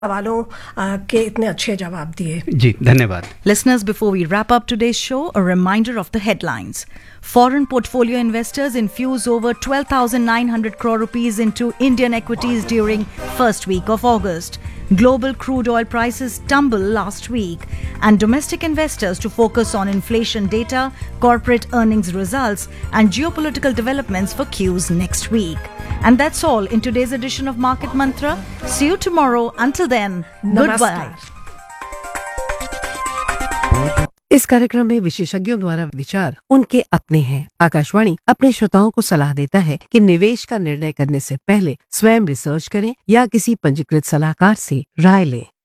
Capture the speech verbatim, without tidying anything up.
सवालों आ, के इतने अच्छे जवाब दिए। जी धन्यवाद। Listeners, before we wrap up today's show, a reminder of the headlines. Foreign portfolio investors infuse over twelve thousand nine hundred crore rupees into Indian equities during first week of August. Global crude oil prices tumble last week, and domestic investors to focus on inflation data, corporate earnings results, and geopolitical developments for Qs next week. And that's all in today's edition of Market Mantra. See you tomorrow. Until then, goodbye. इस कार्यक्रम में विशेषज्ञों द्वारा विचार उनके अपने हैं। आकाशवाणी अपने श्रोताओं को सलाह देता है कि निवेश का निर्णय करने से पहले स्वयं रिसर्च करें या किसी पंजीकृत सलाहकार से राय लें।